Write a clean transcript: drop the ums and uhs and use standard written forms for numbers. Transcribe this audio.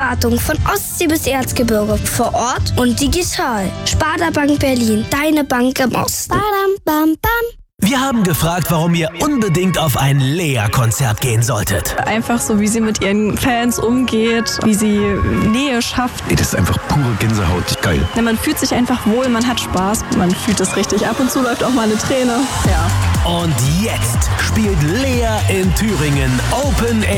Beratung von Ostsee bis Erzgebirge. Vor Ort und digital. Sparda Bank Berlin. Deine Bank im Osten. Badam, bam, bam. Wir haben gefragt, warum ihr unbedingt auf ein Lea-Konzert gehen solltet. Einfach so, wie sie mit ihren Fans umgeht, wie sie Nähe schafft. Das ist einfach pure Gänsehaut. Geil. Ja, man fühlt sich einfach wohl, man hat Spaß, man fühlt es richtig. Ab und zu läuft auch mal eine Träne. Ja. Und jetzt spielt Lea in Thüringen Open Air.